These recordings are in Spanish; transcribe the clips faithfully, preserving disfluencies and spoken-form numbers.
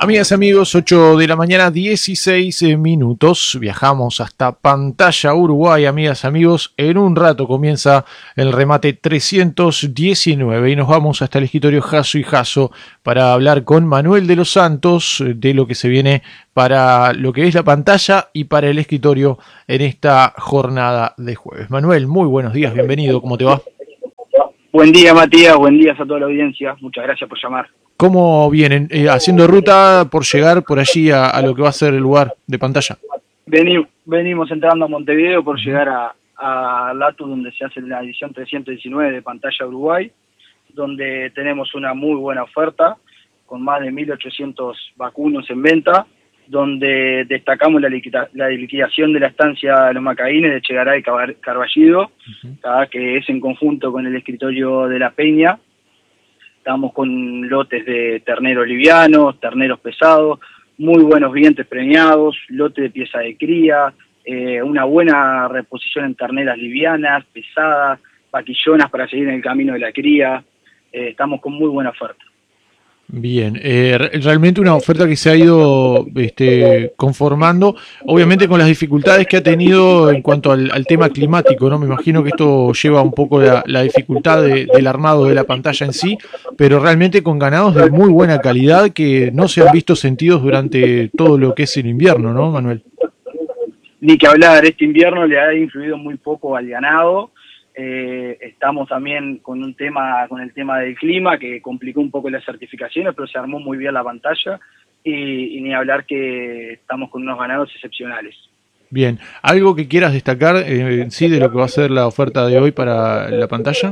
Amigas, amigos, ocho de la mañana, dieciséis minutos. Viajamos hasta Pantalla, Uruguay, amigas, amigos. En un rato comienza el remate trescientos diecinueve y nos vamos hasta el escritorio Jasso y Jasso para hablar con Manuel de los Santos de lo que se viene para lo que es la pantalla y para el escritorio en esta jornada de jueves. Manuel, muy buenos días, bienvenido, ¿cómo te va? Buen día, Matías, buen día a toda la audiencia, muchas gracias por llamar. ¿Cómo vienen? Eh, ¿Haciendo ruta por llegar por allí a, a lo que va a ser el lugar de pantalla? Vení, venimos entrando a Montevideo por llegar a, a Latu, donde se hace la edición trescientos diecinueve de Pantalla Uruguay, donde tenemos una muy buena oferta, con más de mil ochocientos vacunos en venta, donde destacamos la, liquida, la liquidación de la estancia de los Macaínes de Chegaray y Carballido, uh-huh. que es en conjunto con el escritorio de La Peña. Estamos con lotes de terneros livianos, terneros pesados, muy buenos dientes preñados, lote de pieza de cría, eh, una buena reposición en terneras livianas, pesadas, vaquillonas para seguir en el camino de la cría. Eh, estamos con muy buena oferta. Bien, eh, realmente una oferta que se ha ido este, conformando, obviamente con las dificultades que ha tenido en cuanto al, al tema climático, ¿no? Me imagino que esto lleva un poco la, la dificultad de, del armado de la pantalla en sí, pero realmente con ganados de muy buena calidad que no se han visto sentidos durante todo lo que es el invierno, ¿no, Manuel? Ni que hablar, este invierno le ha influido muy poco al ganado. Eh, estamos también con un tema, con el tema del clima que complicó un poco las certificaciones, pero se armó muy bien la pantalla y, y ni hablar que estamos con unos ganados excepcionales. Bien, ¿algo que quieras destacar eh, en sí de lo que va a ser la oferta de hoy para la pantalla?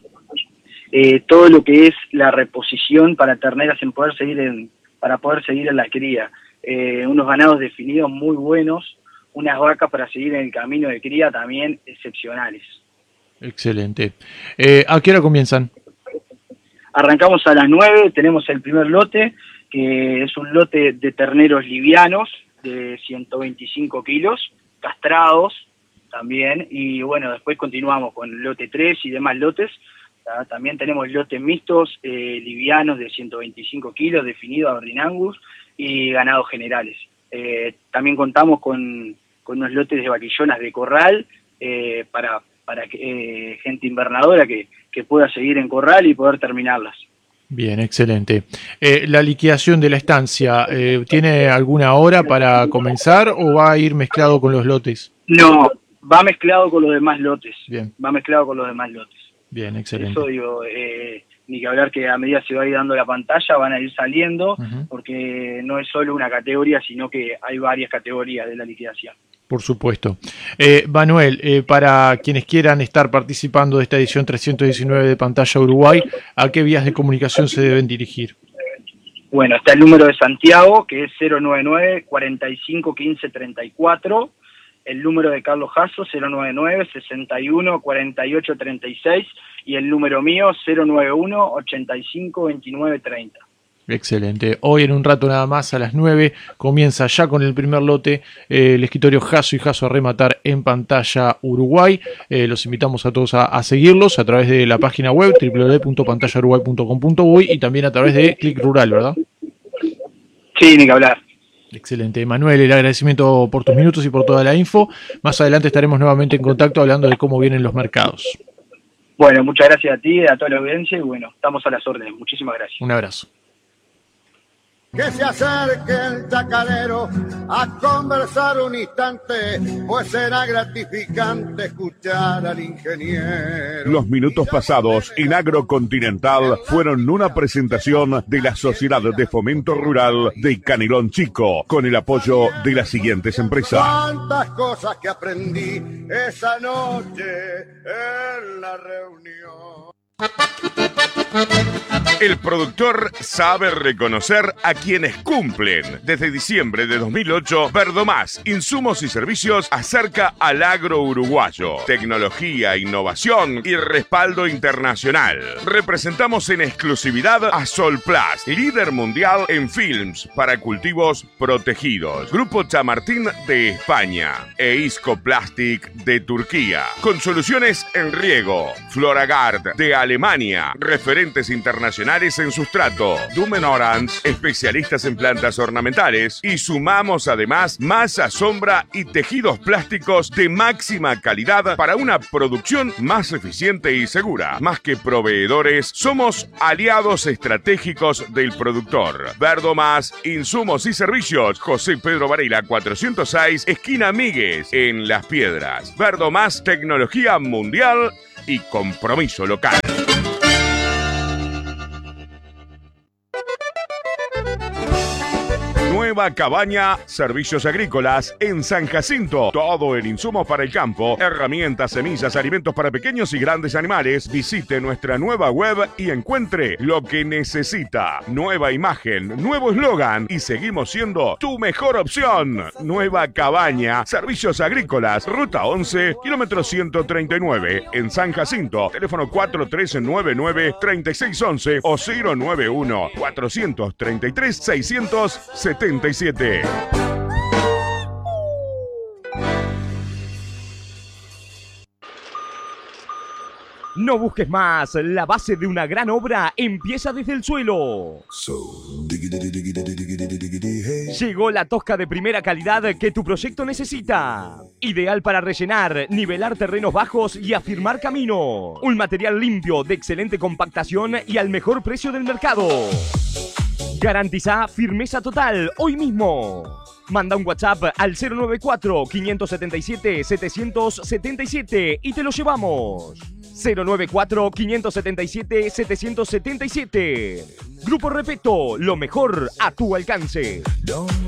Eh, todo lo que es la reposición para terneras en poder seguir en, para poder seguir en la cría, eh, unos ganados definidos muy buenos, unas vacas para seguir en el camino de cría también excepcionales. Excelente. Eh, ¿A qué hora comienzan? Arrancamos a las nueve, tenemos el primer lote, que es un lote de terneros livianos de ciento veinticinco kilos, castrados también, y bueno, después continuamos con el lote tres y demás lotes. También tenemos lotes mixtos, eh, livianos de ciento veinticinco kilos, definidos Aberdeen Angus, y ganados generales. Eh, también contamos con, con unos lotes de vaquillonas de corral, eh, para... para que, eh, gente invernadora que, que pueda seguir en corral y poder terminarlas. Bien, excelente. Eh, ¿La liquidación de la estancia eh, tiene alguna hora para comenzar o va a ir mezclado con los lotes? No, va mezclado con los demás lotes. Bien. Va mezclado con los demás lotes. Bien, excelente. Eso digo, eh, ni que hablar que a medida se va a ir dando la pantalla van a ir saliendo, uh-huh. porque no es solo una categoría, sino que hay varias categorías de la liquidación. Por supuesto. Eh, Manuel, eh, para quienes quieran estar participando de esta edición trescientos diecinueve de Pantalla Uruguay, ¿a qué vías de comunicación se deben dirigir? Bueno, está el número de Santiago, que es cero nueve nueve, cuarenta y cinco, quince, treinta y cuatro, el número de Carlos Jasso, cero nueve nueve, sesenta y uno, cuarenta y ocho, treinta y seis, y el número mío, cero nueve uno, ochenta y cinco, veintinueve, treinta. Excelente. Hoy en un rato nada más a las nueve comienza ya con el primer lote eh, el escritorio Jasso y Jasso a rematar en Pantalla Uruguay. Eh, los invitamos a todos a, a seguirlos a través de la página web doble u doble u doble u punto pantalla uruguay punto com punto uy y también a través de Click Rural, ¿verdad? Sí, ni que hablar. Excelente. Manuel, el agradecimiento por tus minutos y por toda la info. Más adelante estaremos nuevamente en contacto hablando de cómo vienen los mercados. Bueno, muchas gracias a ti, a toda la audiencia y bueno, estamos a las órdenes. Muchísimas gracias. Un abrazo. Que se acerque el chacarero a conversar un instante, pues será gratificante escuchar al ingeniero. Los minutos pasados en Agrocontinental fueron una presentación de la Sociedad de Fomento Rural de Canelón Chico, con el apoyo de las siguientes empresas. Cuántas cosas que aprendí esa noche en la reunión. El productor sabe reconocer a quienes cumplen. Desde diciembre de dos mil ocho, Verdomás, insumos y servicios acerca al agro uruguayo. Tecnología, innovación y respaldo internacional. Representamos en exclusividad a Solplast, líder mundial en films para cultivos protegidos. Grupo Chamartín de España e Isco Plastic de Turquía. Con soluciones en riego. Floragard de Alemania. referentes internacionales en sustrato. Dumen Orange, especialistas en plantas ornamentales. Y sumamos además masa, sombra y tejidos plásticos de máxima calidad para una producción más eficiente y segura. Más que proveedores, somos aliados estratégicos del productor. Verdomás, insumos y servicios. José Pedro Varela cuatrocientos seis, esquina Míguez, en Las Piedras. Verdomás, tecnología mundial y compromiso local. Nueva Cabaña, servicios agrícolas en San Jacinto. Todo el insumo para el campo, herramientas, semillas, alimentos para pequeños y grandes animales. Visite nuestra nueva web y encuentre lo que necesita. Nueva imagen, nuevo eslogan y seguimos siendo tu mejor opción. Nueva Cabaña, servicios agrícolas, ruta once, kilómetro ciento treinta y nueve, en San Jacinto. Teléfono cuatro tres nueve nueve, tres seis uno uno o cero nueve uno, cuatro tres tres, seis siete siete. No busques más, la base de una gran obra empieza desde el suelo. Llegó la tosca de primera calidad que tu proyecto necesita. Ideal para rellenar, nivelar terrenos bajos y afirmar camino. Un material limpio, de excelente compactación y al mejor precio del mercado. Garantiza firmeza total hoy mismo. Manda un WhatsApp al cero nueve cuatro, cinco siete siete, siete siete siete y te lo llevamos. cero nueve cuatro, cinco siete siete, siete siete siete. Grupo Repeto, lo mejor a tu alcance.